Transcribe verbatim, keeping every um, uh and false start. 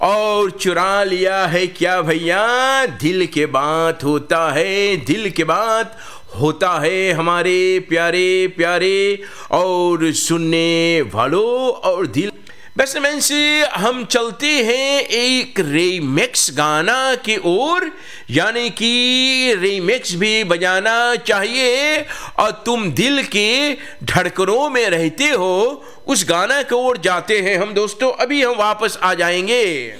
और चुरा लिया है क्या भैया, दिल के बात होता है, दिल के बात होता है हमारे प्यारे प्यारे और सुनने वालों और दिल। बस में से हम चलते हैं एक रीमिक्स गाना की ओर, यानी कि रीमिक्स भी बजाना चाहिए और तुम दिल के धड़कनों में रहते हो, उस गाना की ओर जाते हैं हम दोस्तों। अभी हम वापस आ जाएंगे।